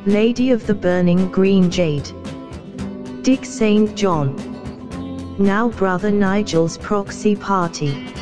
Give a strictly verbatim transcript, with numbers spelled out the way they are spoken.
Lady of the Burning Green Jade. Dick Saint John. Now Brother Nigel's proxy party.